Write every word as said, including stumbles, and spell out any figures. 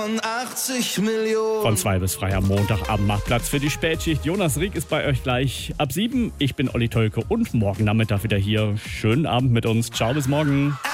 achtzig Millionen. Von zwei bis frei am Montagabend macht Platz für die Spätschicht. Jonas Rieck ist bei euch gleich ab sieben. Ich bin Olli Tolke und morgen Nachmittag wieder hier. Schönen Abend mit uns. Ciao, bis morgen.